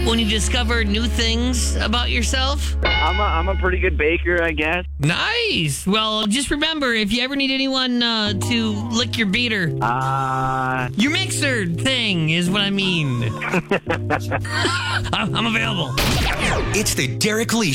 when you discover new things about yourself? I'm a pretty good baker, I guess. Nice. Well, just remember, if you ever need anyone to lick your beater, your mixer thing is what I mean. I'm available. It's the Derek Lee